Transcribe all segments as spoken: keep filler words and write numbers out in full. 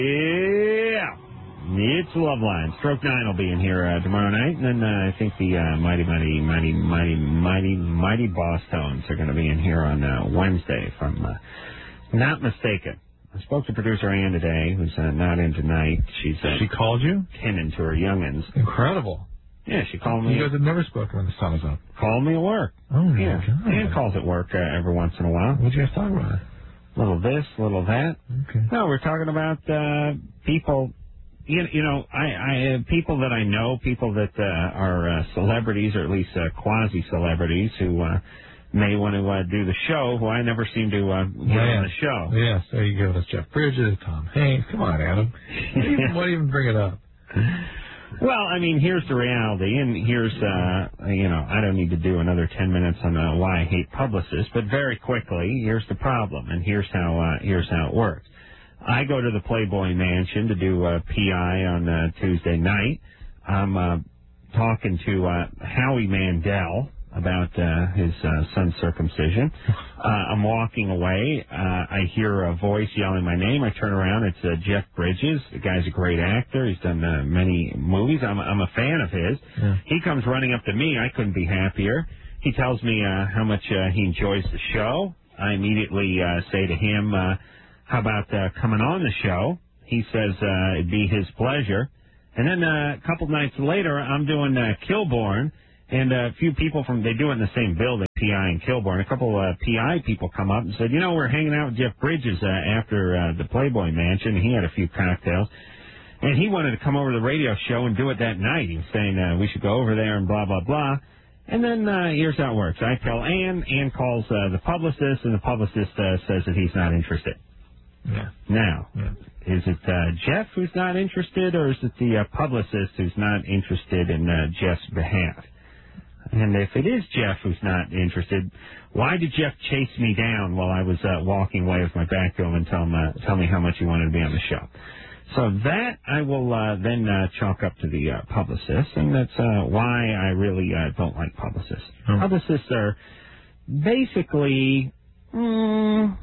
Yeah. It's Loveline. Stroke nine will be in here uh, tomorrow night, and then uh, I think the uh, Mighty, Mighty, Mighty, Mighty, Mighty, Mighty Boss Tones are going to be in here on uh, Wednesday, if I'm uh, not mistaken. I spoke to producer Ann today, who's uh, not in tonight. She's uh, She called you? Tending to her youngins. Incredible. Yeah, she called me. You guys have never spoken when the sun was up. Called me at work. Oh, my yeah. God. Ann calls at work uh, every once in a while. What'd you guys talk about? Little this, little that. Okay. No, we're talking about uh, people. You, you know, I, I uh, people that I know, people that uh, are uh, celebrities, or at least uh, quasi-celebrities, who uh, may want to uh, do the show, who I never seem to uh, get yeah. on the show. Yes, there you go. That's Jeff Bridges, Tom Hanks. Come on, Adam. Why even, why even bring it up? Well, I mean, here's the reality, and here's, uh, you know, I don't need to do another ten minutes on uh, why I hate publicists, but very quickly, here's the problem, and here's how uh, here's how it works. I go to the Playboy Mansion to do uh, P I on uh, Tuesday night. I'm uh, talking to uh, Howie Mandel about uh, his uh, son's circumcision. Uh, I'm walking away. Uh, I hear a voice yelling my name. I turn around. It's uh, Jeff Bridges. The guy's a great actor. He's done uh, many movies. I'm, I'm a fan of his. Yeah. He comes running up to me. I couldn't be happier. He tells me uh, how much uh, he enjoys the show. I immediately uh, say to him, uh, how about uh, coming on the show? He says uh, it'd be his pleasure. And then uh, a couple nights later, I'm doing uh, Kilborn, and a few people from, they do it in the same building, P I and Kilborn. A couple uh, P I people come up and said, you know, we're hanging out with Jeff Bridges uh, after uh, the Playboy Mansion. He had a few cocktails. And he wanted to come over to the radio show and do it that night. He was saying uh, we should go over there and blah, blah, blah. And then uh, here's how it works. I tell Ann, Ann calls uh, the publicist, and the publicist uh, says that he's not interested. Yeah. Now, yeah. is it uh, Jeff who's not interested, or is it the uh, publicist who's not interested in uh, Jeff's behalf? And if it is Jeff who's not interested, why did Jeff chase me down while I was uh, walking away with my back to him and tell, him, uh, tell me how much he wanted to be on the show? So that I will uh, then uh, chalk up to the uh, publicist, and that's uh, why I really uh, don't like publicists. Oh. Publicists are basically... Mm,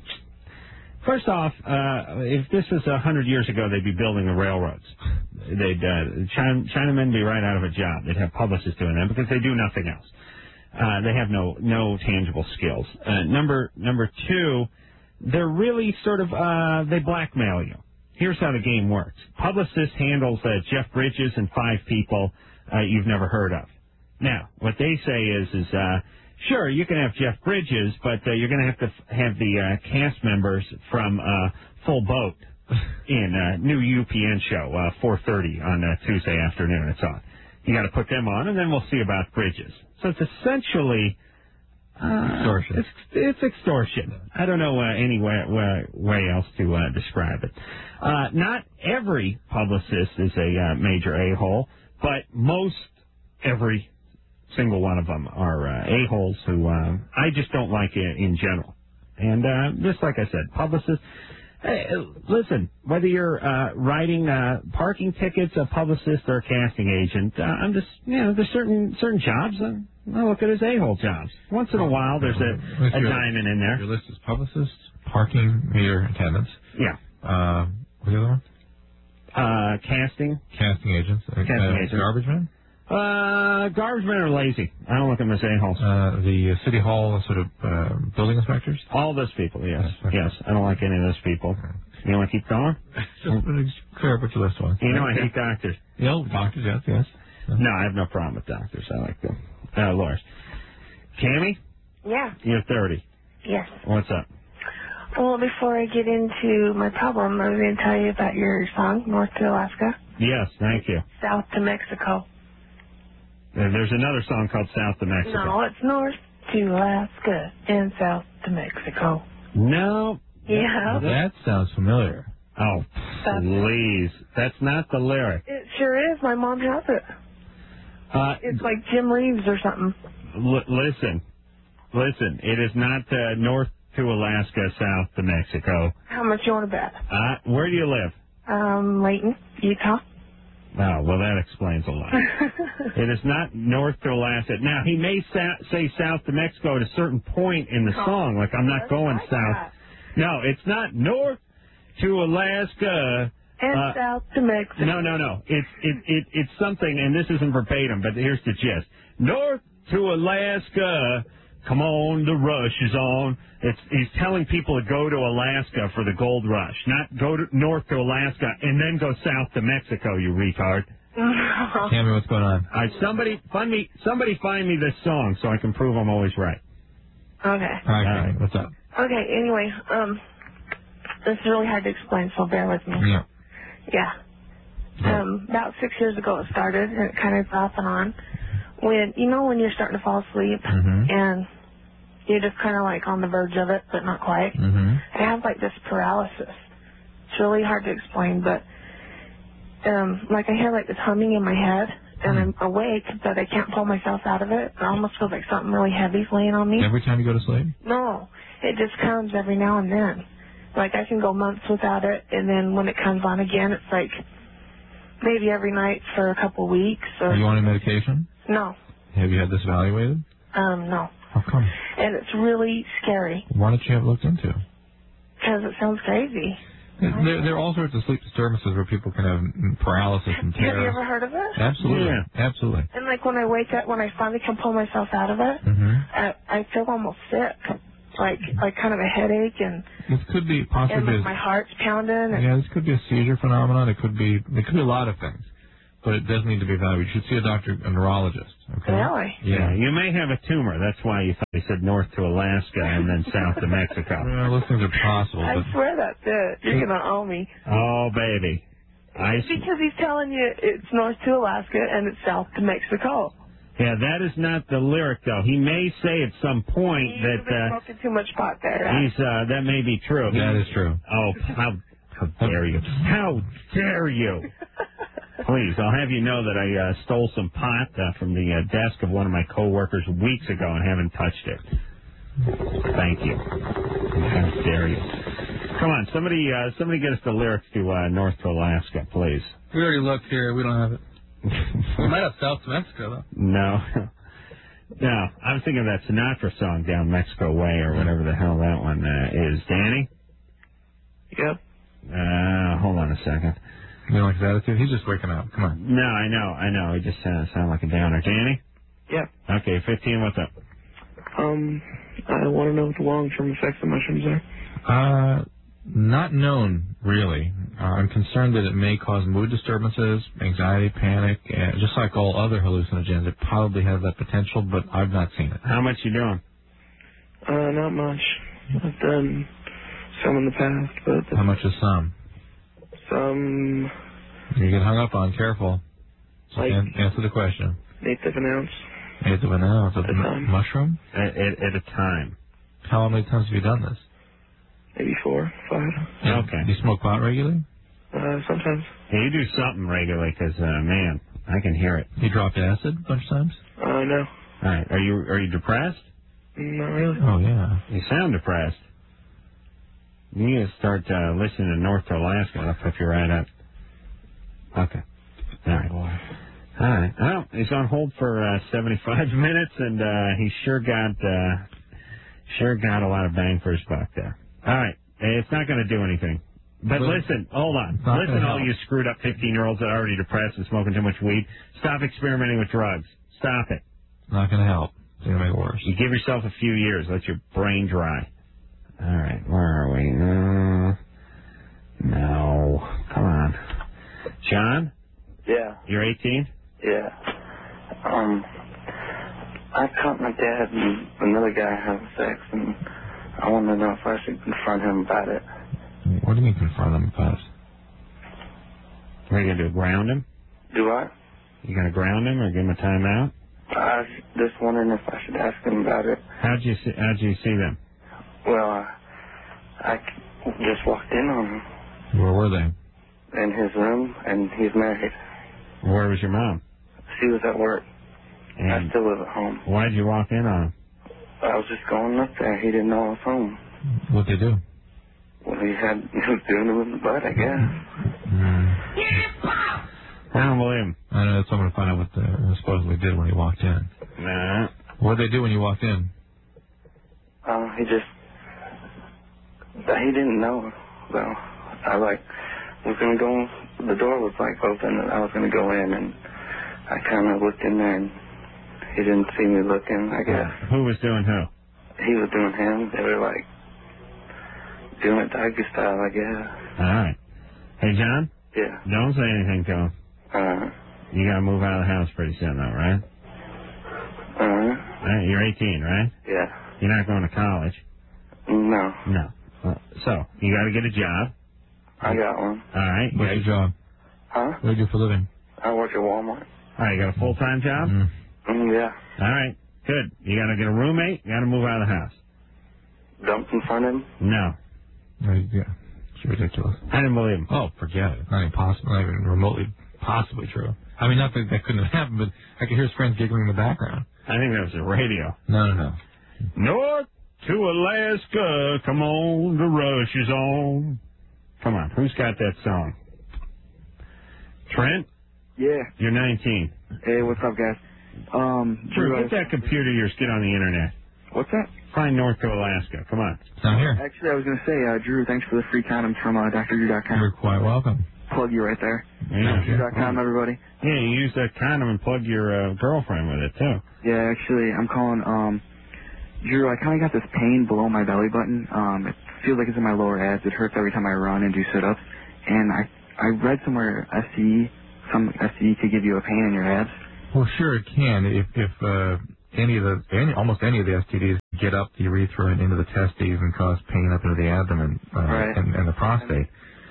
First off, uh, if this was a hundred years ago, they'd be building the railroads. They'd, uh, China, Chinamen be right out of a job. They'd have publicists doing that because they do nothing else. Uh, they have no, no tangible skills. Uh, number, number two, they're really sort of, uh, they blackmail you. Here's how the game works. Publicist handles, uh, Jeff Bridges and five people, uh, you've never heard of. Now, what they say is, is, uh, sure, you can have Jeff Bridges, but uh, you're going to have to f- have the uh, cast members from uh, Full Boat in uh, new U P N show, uh, four thirty on uh, Tuesday afternoon. It's on. You got to put them on, and then we'll see about Bridges. So it's essentially uh, extortion. It's, it's extortion. I don't know uh, any way, way, way else to uh, describe it. Uh, not every publicist is a uh, major a-hole, but most every single one of them are uh, a-holes who uh, I just don't like in, in general. And uh, just like I said, publicists, hey, listen, whether you're uh, writing uh, parking tickets, a publicist, or a casting agent, uh, I'm just, you know, there's certain certain jobs, uh, I look at as a-hole jobs. Once in a while, there's a, a diamond in there. Your list is publicist, parking meter attendants. Yeah. Uh, what's the other one? Uh, casting. Casting agents. Casting uh, agents. Garbage men? Uh, garbage men are lazy. I don't look at them as a-holes. Uh, the uh, City Hall sort of uh, building inspectors? All those people, yes. Yes, okay. Yes, I don't like any of those people. You want to keep going? Just clear up what your list was. You know I hate doctors. Yeah, doctors, yes, yes. No, I have no problem with doctors. I like them. Uh, lawyers. Cammy? Yeah. You're thirty. Yes. What's up? Well, before I get into my problem, I was going to tell you about your song, North to Alaska. Yes, thank you. South to Mexico. And there's another song called South to Mexico. No, it's North to Alaska and South to Mexico. No. Yeah. That sounds familiar. Oh, That's please. That's not the lyric. It sure is. My mom has it. Uh, It's like Jim Reeves or something. l- listen. Listen. It is not uh, North to Alaska, South to Mexico. How much you want to bet? Uh, where do you live? Um, Layton, Utah. Oh, well, that explains a lot. It is not North to Alaska. Now, he may sa- say South to Mexico at a certain point in the song, like I'm not Just going like south. that. No, it's not North to Alaska. And uh, south to Mexico. No, no, no. It's it, it it's something, and this isn't verbatim, but here's the gist. North to Alaska. Come on, the rush is on. It's, he's telling people to go to Alaska for the gold rush, not go to north to Alaska and then go south to Mexico, you retard. Tell me what's going on. All right, somebody find me somebody find me this song so I can prove I'm always right. Okay. All right, All right. What's up? Okay, anyway, um, this is really hard to explain, so bear with me. Yeah. Yeah. Um, about six years ago it started, and it kind of off and on. When, you know when you're starting to fall asleep, mm-hmm. and you're just kind of like on the verge of it, but not quite. Mm-hmm. I have like this paralysis. It's really hard to explain, but um, like I hear like this humming in my head, and I'm awake, but I can't pull myself out of it. It almost feels like something really heavy's laying on me. Every time you go to sleep? No, it just comes every now and then. Like I can go months without it, and then when it comes on again, it's like maybe every night for a couple weeks. Or Are you on any medication? No. Have you had this evaluated? Um, no. How come? And it's really scary. Why don't you have it looked into? Because it sounds crazy. There, there are all sorts of sleep disturbances where people can have paralysis and terror. Have you ever heard of it? Absolutely. Yeah. Absolutely. And like when I wake up, when I finally can pull myself out of it, Mm-hmm. I, I feel almost sick. Like like kind of a headache, and This could be possibly... and like a, my heart's pounding. And yeah, this could be a seizure phenomenon. It could be it could be a lot of things. But it does need to be evaluated. You should see a doctor, a neurologist. Okay? Really? Yeah. You may have a tumor. That's why you thought he said north to Alaska and then south to Mexico. Well, those things are possible. I But swear that's it. You're gonna owe me. Oh, baby. I see. Because he's telling you it's north to Alaska and it's south to Mexico. Yeah, that is not the lyric, though. He may say at some point You've that been uh, smoking too much pot there. he's uh, that may be true. that is true. Oh, how, how dare you? How dare you? Please, I'll have you know that I uh, stole some pot uh, from the uh, desk of one of my coworkers weeks ago and haven't touched it. Thank you. How dare you? Come on, somebody, uh, somebody get us the lyrics to uh, North to Alaska, please. We already looked here. We don't have it. We might have South to Mexico, though. No. No, I was thinking of that Sinatra song, Down Mexico Way, or whatever the hell that one uh, is. Danny? Yep. Uh, hold on a second. You don't like his attitude? He's just waking up. Come on. No, I know, I know. He just uh, sounded like a downer. Danny? Yep. Okay, fifteen, what's up? Um, I want to know what the long-term effects of mushrooms are. Uh, not known, really. Uh, I'm concerned that it may cause mood disturbances, anxiety, panic, and just like all other hallucinogens, it probably has that potential, but I've not seen it. How much you doing? Uh, not much. I've done some in the past, but How much is some? some You get hung up on, careful. Just Like- an- answer the question. eighth of an ounce. Eighth of an ounce of At a m- time. mushroom? At, at, at a time. How many times have you done this? Maybe four, five. Okay. Do you smoke pot regularly? Uh, sometimes. Yeah, you do something regularly, because, uh, man, I can hear it. You dropped acid a bunch of times? Uh, no. All right, are you are you depressed? Not really. Oh, yeah. You sound depressed. You need to start uh, listening to North to Alaska. That'll put you right up. Okay. All right. All right. Well, he's on hold for uh, seventy-five minutes, and uh, he sure got uh, sure got a lot of bang for his buck there. All right. It's not going to do anything. But Well, listen, hold on. it's not Listen, gonna all help. you screwed up fifteen-year-olds that are already depressed and smoking too much weed. Stop experimenting with drugs. Stop it. Not going to help. It's going to make it worse. You give yourself a few years. Let your brain dry. All right, where are we? Uh, no. Come on. John, Yeah, you're eighteen? yeah. Um, I caught my dad and another guy having sex, and I want to know if I should confront him about it. What do you mean confront them about it? What are you going to do, ground him? Do I? You going to ground him or give him a timeout? I was just wondering if I should ask him about it. How'd you see, how'd you see them? Well, I, I just walked in on him Where were they? in his room, and he's married. Where was your mom? She was at work. I And still live at home. why'd you walk in on him? I was just going up there. He didn't know I was home. What'd they do? Well, he had he was doing it with the butt, I guess. Mm. I don't believe him. I know that's what I'm going to find out what they supposedly did when he walked in. Nah. What'd they do when you walked in? Uh, he just, he didn't know, though. I like was gonna go. The door was like open, and I was gonna go in, and I kind of looked in there, and he didn't see me looking. I guess. Who was doing who? He was doing him. They were like doing it doggy style, I guess. All right. Hey, John. Yeah. Don't say anything to him. Uh. You gotta move out of the house pretty soon, though, right? Uh. Right, you're eighteen, right? Yeah. You're not going to college. No. No. Uh, so you got to get a job. I got one. All right. What's your job? Huh? What do you do for a living? I work at Walmart. All right. You got a full time job. Mm. Mm, yeah. All right. Good. You got to get a roommate. You got to move out of the house. Dumped in front of him? No. No, yeah. It's ridiculous. I didn't believe him. Oh, forget it. Not even possible. Not even remotely possibly true. I mean, not that that couldn't have happened, but I could hear his friends giggling in the background. I think that was the radio. No, no, no. North to Alaska, come on, the rush is on. Come on, who's got that song? Trent? Yeah. You're nineteen. Hey, what's up, guys? Um, Drew, Drew, get that computer of yours, get on the internet. What's that? Find North to Alaska, come on. It's not here. Actually, I was going to say, uh, Drew, thanks for the free condoms from uh, D R Drew dot com. You're quite welcome. Plug you right there. Yeah. D R Drew dot com, everybody. Yeah, you use that condom and plug your uh, girlfriend with it, too. Yeah, actually, I'm calling, um, Drew, I kind of got this pain below my belly button. Um, it feels like it's in my lower abs. It hurts every time I run and do sit-ups. And I I read somewhere S T E, some S T E could give you a pain in your abs. Well, sure it can. If if uh, any of the any almost any of the S T Ds get up the urethra and into the testes and cause pain up into the abdomen uh, Right. and, and the prostate,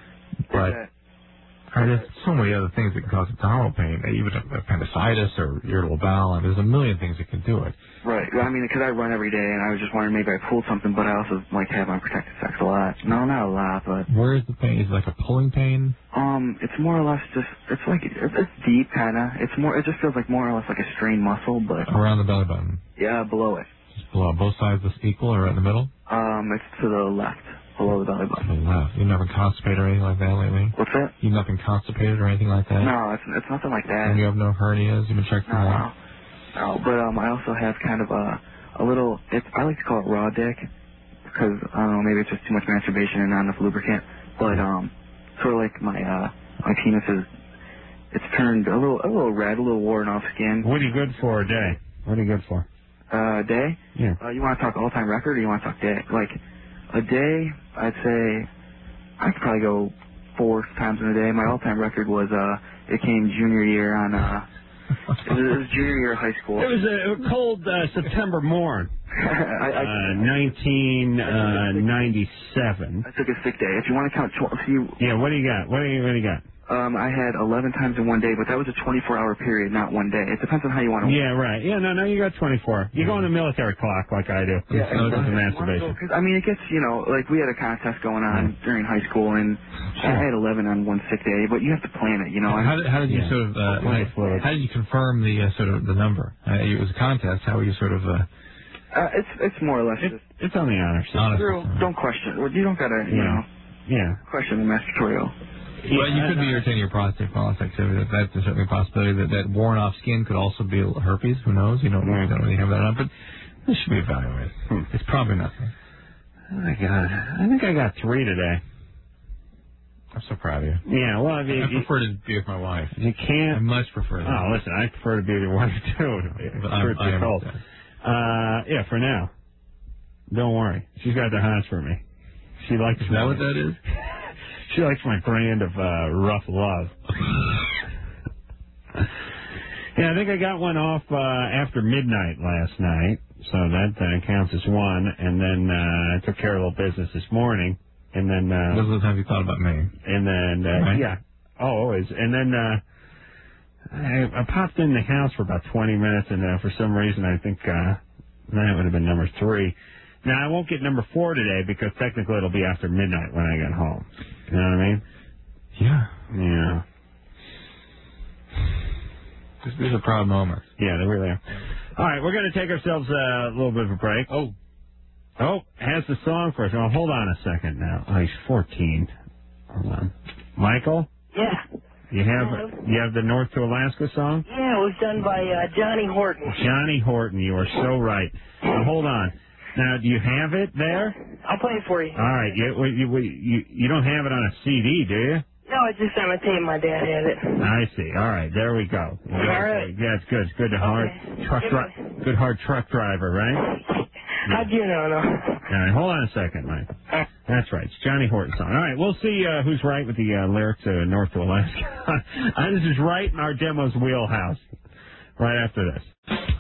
but that- uh, there's so many other things that can cause abdominal pain, even appendicitis or irritable bowel. And there's a million things that can do it. Right. I mean, because I run every day, and I was just wondering maybe I pulled something, but I also like have unprotected sex a lot. No, not a lot, but Where is the pain? Is it like a pulling pain? um, it's more or less just it's like it's, it's deep, kind of. It's more. It just feels like more or less like a strained muscle, but Around the belly button? yeah, below it. Just below. Both sides is equal or right in the middle? Um, it's to the left, below the belly To button. the left. You never constipated or anything like that lately? What's that? You nothing constipated or anything like that? No, it's it's nothing like that. And you have no hernias? You've been checked for No, that? no. No, but um, I also have kind of a a little. It's I like to call it raw dick because I don't know, maybe it's just too much masturbation and not enough lubricant. But um, sort of like my uh my penis is it's turned a little a little red, a little worn off skin. What are you good for a day? What are you good for? Uh, day? Yeah. Uh, you want to talk all time record or you want to talk day? Like a day, I'd say I could probably go four times in a day. My all time record was uh it came junior year on uh. It was, it was junior year of high school. It was a cold uh, September morn, I, I, uh, nineteen ninety-seven. I took a sick day. If you want to count, tw- see, Yeah, what do you got? What do you, what do you got? um, I had eleven times in one day, but that was a twenty-four hour period, not one day. It depends on how you want to. Yeah, right. Yeah, no, no, you got twenty-four. You go on the military clock like I do. Yeah, so it doesn't exactly. masturbation. Cause, I mean, it gets, you know, like we had a contest going on during high school, and I had eleven on one sick day, but you have to plan it, you know. How did, how did you Yeah. sort of uh, Plenty how, of fluid. how did you confirm the uh, sort of the number? Uh, it was a contest. How were you sort of uh, Uh, it's it's more or less It, just. it's on the honor system. honest? Drew, don't question. Well, you don't gotta, you Yeah. know, Yeah. question the masturbatorial. Well, you could be irritating your prostate polyps activity. That, that's certainly a possibility. That that worn off skin could also be herpes. Who knows? You don't, Right. you don't really have that on, but this should be evaluated. Hmm. It's probably nothing. Oh my God, I think I got three today. I'm so proud of you. Yeah, well, if you, I you, prefer to be with my wife. you I can't. much prefer that. Oh, listen, I prefer to be with your wife too. But I'm, It's I am cold. Uh, yeah, for now. Don't worry, she's got the hots for me. She likes. Is that what that is? She likes my brand of uh, rough love. Yeah, I think I got one off uh, after midnight last night, so that uh, counts as one. And then uh, I took care of a little business this morning, and then uh, Those are the times you thought about me. and then uh, Right. yeah, oh always. And then uh, I, I popped in the house for about twenty minutes, and uh, for some reason I think uh, that would have been number three. Now I won't get number four today because technically it'll be after midnight when I get home. You know what I mean? Yeah. Yeah. This, these are proud moments. Yeah, they really are. All right, we're going to take ourselves a little bit of a break. Oh. Oh, has the song for us. Oh, hold on a second now. Oh, he's fourteen. Hold on. Michael? Yeah. You have you have the North to Alaska song? Yeah, it was done by uh, Johnny Horton. Johnny Horton, you are so right. Now, hold on. Now, do you have it there? I'll play it for you. All right. You, you, you, you don't have it on a C D, do you? No, it's just on a tape. My dad had it. I see. All right. There we go. All right. Yeah, it's good. It's good. Hard Okay. truck dri- Good hard truck driver, right? How'd you know? No. All right. Hold on a second, Mike. That's right. It's Johnny Horton song. All right. We'll see uh, who's right with the uh, lyrics of North to Alaska. This is right in our demo's wheelhouse. Right after this.